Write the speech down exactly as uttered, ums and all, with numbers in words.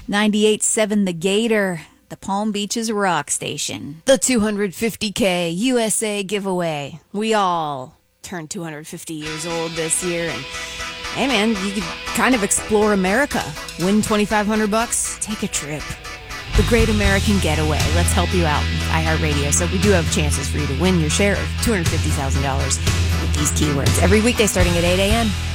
ninety-eight point seven The Gator, the Palm Beaches rock station. The two hundred fifty K U S A giveaway. We all turned two hundred fifty years old this year, and hey man, you could kind of explore America. Win twenty-five hundred bucks, take a trip. The Great American Getaway. Let's help you out with iHeartRadio. So we do have chances for you to win your share of two hundred fifty thousand dollars with these keywords every weekday starting at eight a.m.